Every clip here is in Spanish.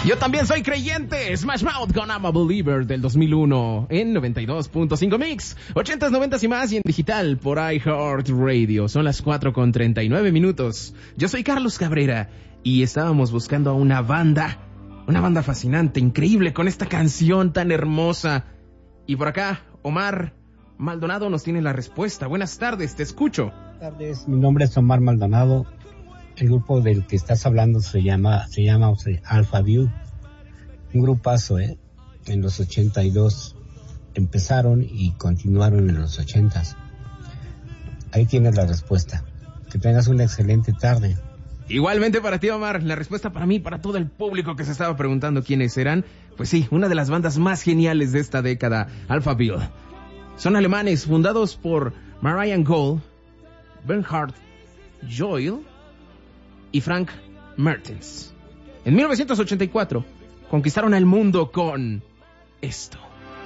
Yo también soy creyente. Smash Mouth con I'm a Believer del 2001 en 92.5 Mix, 80s, 90s y más, y en digital por iHeartRadio. Son las 4:39. Yo soy Carlos Cabrera y estábamos buscando a una banda fascinante, increíble, con esta canción tan hermosa. Y por acá, Omar Maldonado nos tiene la respuesta. Buenas tardes, te escucho. Buenas tardes, mi nombre es Omar Maldonado. El grupo del que estás hablando se llama Alpha View. Un grupazo, en los 82 empezaron y continuaron en los 80s. Ahí tienes la respuesta. Que tengas una excelente tarde. Igualmente para ti, Omar. La respuesta para mí, para todo el público que se estaba preguntando quiénes eran. Pues sí, una de las bandas más geniales de esta década, Alpha View. Son alemanes, fundados por Marian Gold, Bernhard Joel y Frank Mertens. En 1984 conquistaron el mundo con esto.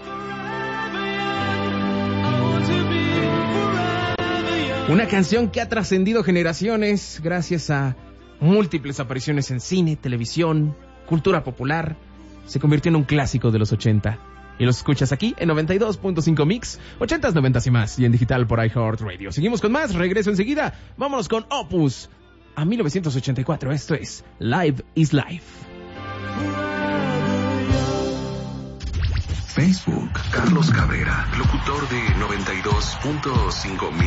Una canción que ha trascendido generaciones gracias a múltiples apariciones en cine, televisión, cultura popular. Se convirtió en un clásico de los 80. Y los escuchas aquí en 92.5 Mix, 80s, 90s y más, y en digital por iHeartRadio. Seguimos con más, regreso enseguida. Vámonos con Opus a 1984. Esto es Live is Life. Facebook, Carlos Cabrera, locutor de 92.5 Mix.